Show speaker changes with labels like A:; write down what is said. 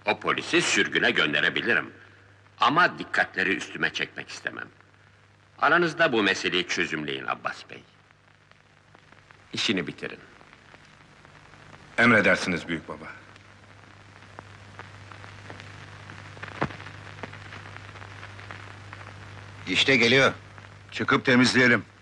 A: O polisi sürgüne gönderebilirim. Ama dikkatleri üstüme çekmek istemem. Aranızda bu meseleyi çözümleyin Abbas Bey. İşini bitirin.
B: Emredersiniz büyük baba.
C: İşte geliyor.
D: Çıkıp temizleyelim.